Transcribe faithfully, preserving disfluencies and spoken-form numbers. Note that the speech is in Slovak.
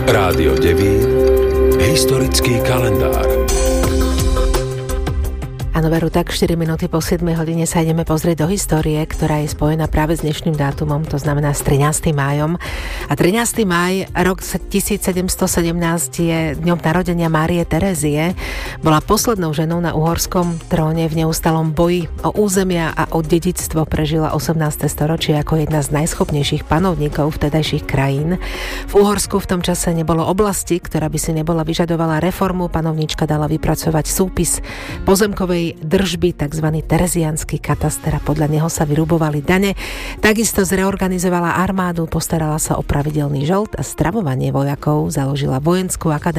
Rádio Devín. Historický kalendár. Áno, veru, tak štyri minúty po siedmej hodine sa ideme pozrieť do histórie, ktorá je spojená práve s dnešným dátumom, to znamená s trinástym májom. A trinásteho mája, rok tisícsedemstosedemnásť, je dňom narodenia Márie Terézie. Bola poslednou ženou na uhorskom tróne v neustalom boji o územia a o dedičstvo. Prežila osemnáste storočie ako jedna z najschopnejších panovníkov vtedajších krajín. V Uhorsku v tom čase nebolo oblasti, ktorá by si nebola vyžadovala reformu. Panovníčka dala vypracovať súpis pozemkovej držby, tzv. Tereziansky kataster, a podľa neho sa vyrubovali dane. Takisto zreorganizovala armádu, postarala sa o pravidelný žolt a stravovanie vojakov, založila vojenskú akadémiu